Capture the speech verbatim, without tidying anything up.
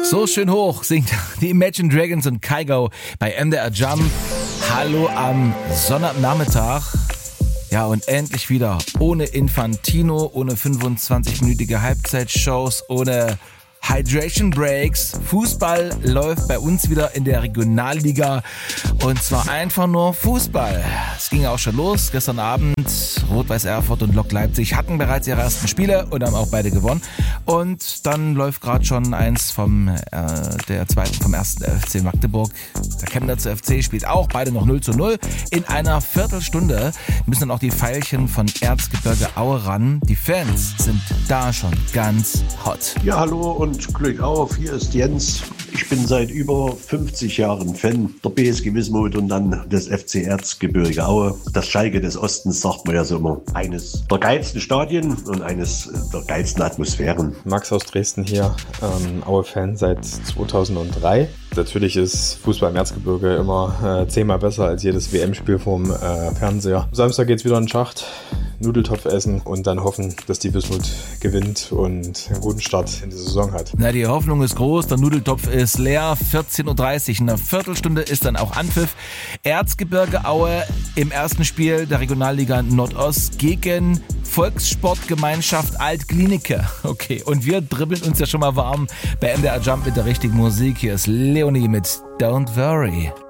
So schön hoch singt die Imagine Dragons und Kygo bei M D R Jump. Hallo am Sonnabendnachmittag. Ja, und endlich wieder ohne Infantino, ohne fünfundzwanzig-minütige Halbzeitshows, ohne Hydration Breaks. Fußball läuft bei uns wieder in der Regionalliga und zwar einfach nur Fußball. Es ging auch schon los gestern Abend. Rot-Weiß Erfurt und Lok Leipzig hatten bereits ihre ersten Spiele und haben auch beide gewonnen. Und dann läuft gerade schon eins vom äh, der zweiten vom ersten F C Magdeburg. Der Chemnitzer F C spielt auch beide noch null zu null. In einer Viertelstunde müssen dann auch die Veilchen von Erzgebirge Aue ran. Die Fans sind da schon ganz hot. Ja, hallo und Glück auf. Hier ist Jens. Ich bin seit über fünfzig Jahren Fan der B S G Wismut und dann des F C Erzgebirge Aue. Das Schalke des Ostens, sagt man ja so immer. Eines der geilsten Stadien und eines der geilsten Atmosphären. Max aus Dresden hier, ähm, Aue-Fan seit zweitausenddrei. Natürlich ist Fußball im Erzgebirge immer äh, zehnmal besser als jedes W M-Spiel vom äh, Fernseher. Samstag geht's wieder in den Schacht, Nudeltopf essen und dann hoffen, dass die Wismut gewinnt und einen guten Start in die Saison hat. Na, die Hoffnung ist groß, der Nudeltopf ist leer. vierzehn Uhr dreißig, in einer Viertelstunde ist dann auch Anpfiff. Erzgebirge Aue im ersten Spiel der Regionalliga Nordost gegen Volkssportgemeinschaft Alt-Glienicke. Okay, und wir dribbeln uns ja schon mal warm bei M D R Jump mit der richtigen Musik. Hier ist Leonie mit Don't Worry.